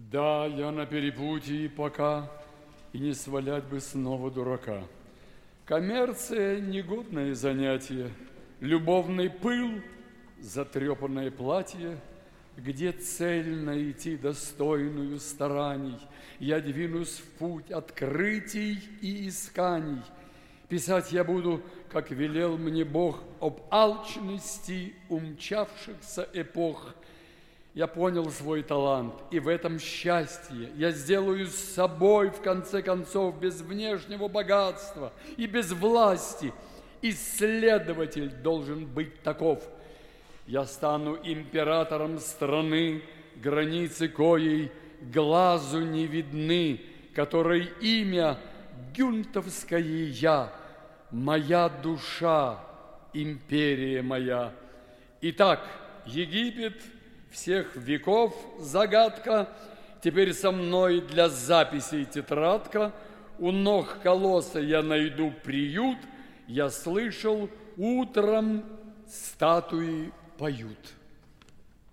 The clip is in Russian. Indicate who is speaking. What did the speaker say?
Speaker 1: Да, я на перепутье пока, и не свалять бы снова дурака. Коммерция – негодное занятие, любовный пыл, затрепанное платье. Где цель найти достойную стараний? Я двинусь в путь открытий и исканий. Писать я буду, как велел мне Бог, об алчности умчавшихся эпох. Я понял свой талант, и в этом счастье. Я сделаю с собой, в конце концов, без внешнего богатства и без власти. Исследователь должен быть таков. Я стану императором страны, границы коей глазу не видны, которой имя гюнтовское я, моя душа, империя моя. Итак, Египет всех веков загадка, теперь со мной для записей тетрадка, у ног колосса я найду приют, я слышал, утром статуи поют.